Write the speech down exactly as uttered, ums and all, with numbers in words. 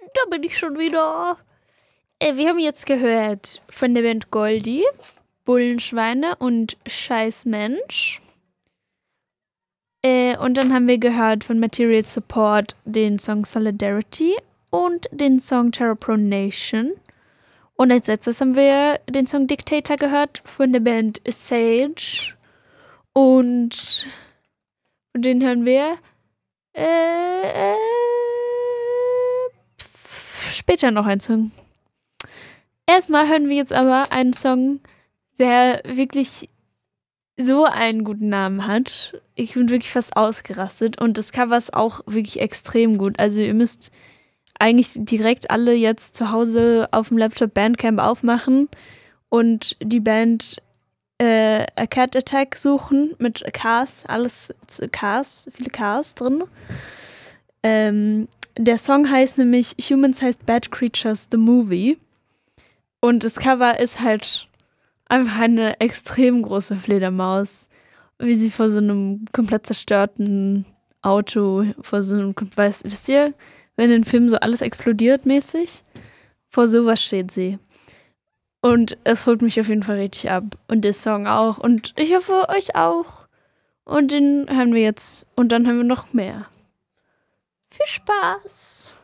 da bin ich schon wieder. Äh, wir haben jetzt gehört von der Band Goldie, Bullenschweine und Scheißmensch. Äh, und dann haben wir gehört von Material Support den Song Solidarity und den Song Terrorprone Nation. Und als letztes haben wir den Song Dictator gehört von der Band Sage. Und von denen hören wir äh, äh, später noch einen Song. Erstmal hören wir jetzt aber einen Song, der wirklich so einen guten Namen hat. Ich bin wirklich fast ausgerastet und das Cover ist auch wirklich extrem gut. Also ihr müsst eigentlich direkt alle jetzt zu Hause auf dem Laptop Bandcamp aufmachen und die Band äh, A Cat Attack suchen mit Ks, alles Ks, viele Ks drin. Ähm, der Song heißt nämlich Humans heißt Bad Creatures, the Movie. Und das Cover ist halt einfach eine extrem große Fledermaus, wie sie vor so einem komplett zerstörten Auto, vor so einem, weiß, wisst ihr, wenn in Filmen so alles explodiert mäßig, vor sowas steht sie. Und es holt mich auf jeden Fall richtig ab. Und der Song auch. Und ich hoffe, euch auch. Und den hören wir jetzt. Und dann hören wir noch mehr. Viel Spaß!